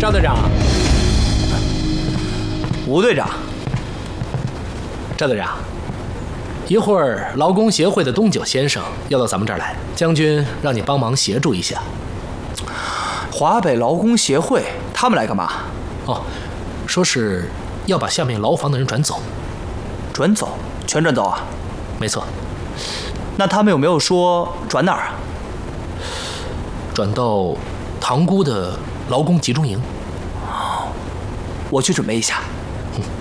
张队长。 吴队长。 赵队长，一会儿劳工协会的东九先生要到咱们这儿来，将军让你帮忙协助一下。 华北劳工协会他们来干嘛？ 哦，说是要把下面牢房的人转走。 转走？全转走啊？ 没错。 那他们有没有说转哪儿啊？ 转到塘沽的劳工集中营。 我去准备一下。